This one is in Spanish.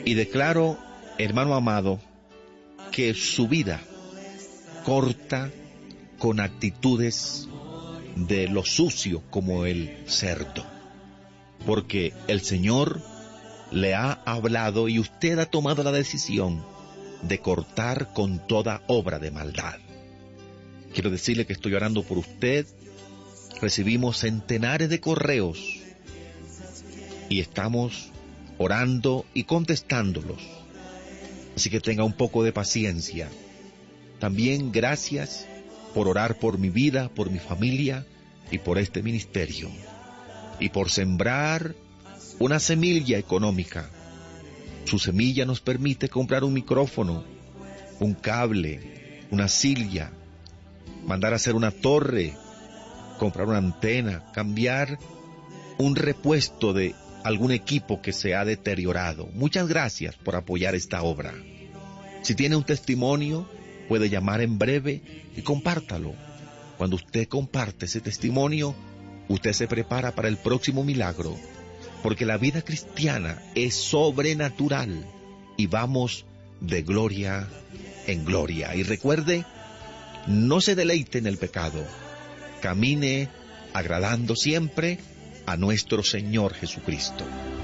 Y declaro, hermano amado, que su vida corta con actitudes de lo sucio como el cerdo, porque el Señor le ha hablado y usted ha tomado la decisión de cortar con toda obra de maldad. Quiero decirle que estoy orando por usted. Recibimos centenares de correos y estamos orando y contestándolos. Así que tenga un poco de paciencia. También gracias por orar por mi vida, por mi familia y por este ministerio. Y por sembrar una semilla económica. Su semilla nos permite comprar un micrófono, un cable, una silla, mandar a hacer una torre, comprar una antena, cambiar un repuesto de algún equipo que se ha deteriorado. Muchas gracias por apoyar esta obra. Si tiene un testimonio, puede llamar en breve y compártalo. Cuando usted comparte ese testimonio, usted se prepara para el próximo milagro, porque la vida cristiana es sobrenatural y vamos de gloria en gloria. Y recuerde, no se deleite en el pecado, camine agradando siempre a nuestro Señor Jesucristo.